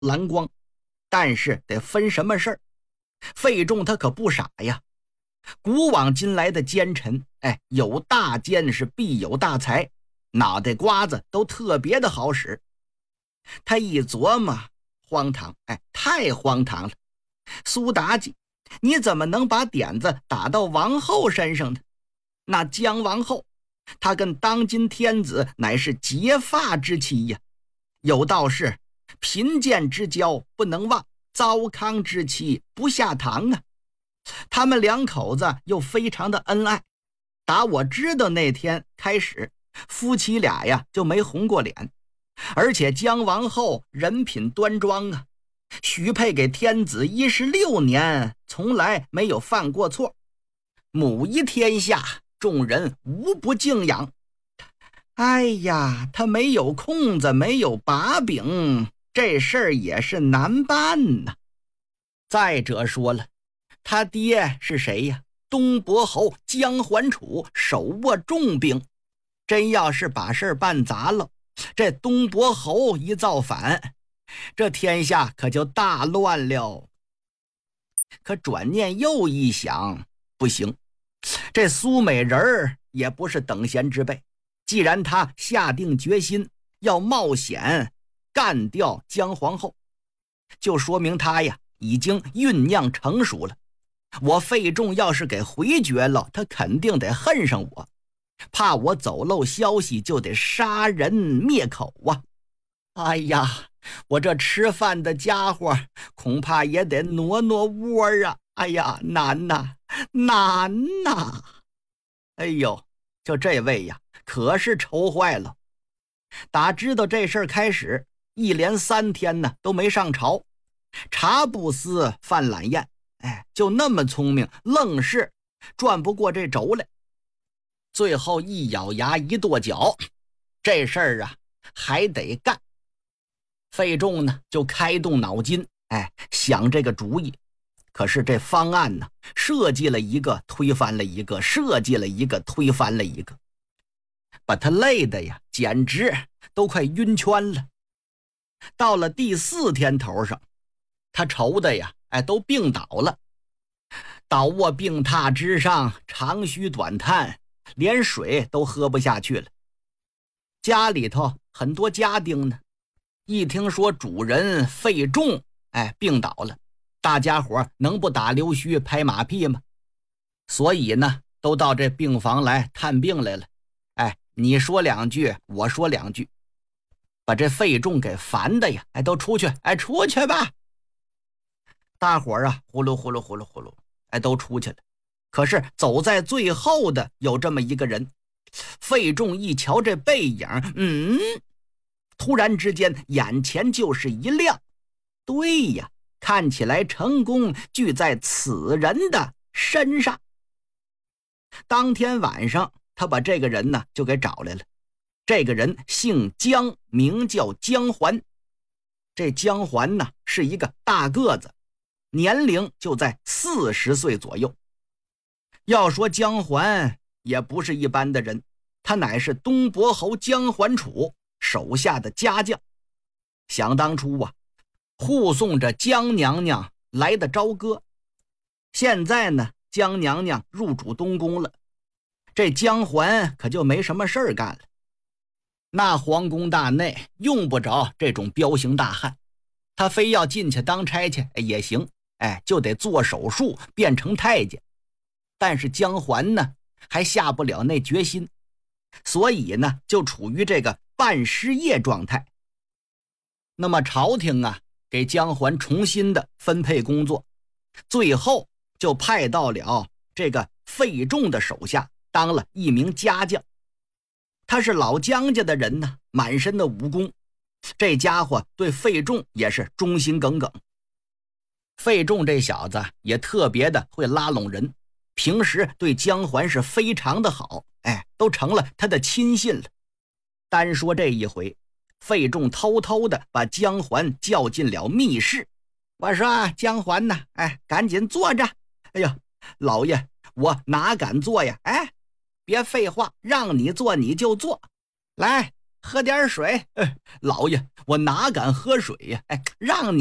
蓝光，但是得分什么事儿。费仲他可不傻呀，古往今来的奸臣，有大奸是必有大才，脑袋瓜子都特别的好使。他一琢磨，荒唐，太荒唐了。苏妲己，你怎么能把点子打到王后身上呢？那姜王后，她跟当今天子乃是结发之妻呀。有道是贫贱之交不能忘，糟糠之妻不下堂啊。他们两口子又非常的恩爱，打我知道那天开始，夫妻俩呀就没红过脸。而且姜王后人品端庄啊，许配给天子16年，从来没有犯过错，母仪天下，众人无不敬仰。哎呀，他没有空子，没有把柄，这事儿也是难办呐。再者说了，他爹是谁呀？东伯侯姜桓楚手握重兵，真要是把事儿办砸了，这东伯侯一造反，这天下可就大乱了。可转念又一想，不行，这苏美人儿也不是等闲之辈，既然他下定决心要冒险干掉姜皇后，就说明他呀已经酝酿成熟了。我费仲要是给回绝了，他肯定得恨上我，怕我走漏消息就得杀人灭口啊。哎呀，我这吃饭的家伙恐怕也得挪挪窝啊。哎呀，难呐，难呐。哎呦，就这位呀可是愁坏了。打知道这事儿开始，一连3天呢都没上朝，茶不思饭懒咽，就那么聪明，愣是转不过这轴来。最后一咬牙一跺脚，这事儿啊还得干。费仲呢就开动脑筋，想这个主意。可是这方案呢，设计了一个推翻了一个，设计了一个推翻了一个，把他累的呀简直都快晕圈了。到了第4天头上，他愁的呀都病倒了，倒卧病榻之上，长吁短叹，连水都喝不下去了。家里头很多家丁呢，一听说主人费仲病倒了，大家伙能不打溜须拍马屁吗？所以呢都到这病房来探病来了。你说2句我说2句，把这费仲给烦的呀都出去，出去吧。大伙儿啊呼噜呼噜呼噜呼噜都出去了。可是走在最后的有这么一个人，费仲一瞧这背影，突然之间眼前就是一亮。对呀，看起来成功聚在此人的身上。当天晚上他把这个人呢就给找来了。这个人姓姜，名叫姜桓。这姜桓呢是一个大个子，年龄就在40岁左右。要说姜桓也不是一般的人，他乃是东伯侯姜桓楚手下的家将。想当初啊，护送着姜娘娘来的朝歌。现在呢，姜娘娘入主东宫了，这姜桓可就没什么事儿干了。那皇宫大内用不着这种彪形大汉，他非要进去当差去也行，就得做手术变成太监。但是姜桓呢还下不了那决心，所以呢就处于这个半失业状态。那么朝廷啊给姜桓重新的分配工作，最后就派到了这个费仲的手下当了一名家将。他是老姜家的人呢，满身的武功，这家伙对费仲也是忠心耿耿。费仲这小子也特别的会拉拢人，平时对姜桓是非常的好，都成了他的亲信了。单说这一回，费仲偷偷的把姜桓叫进了密室。我说姜桓呢，赶紧坐着。哎呀，老爷，我哪敢坐呀？别废话，让你坐你就坐。来， 喝点水。老爷，我哪敢喝水呀？让你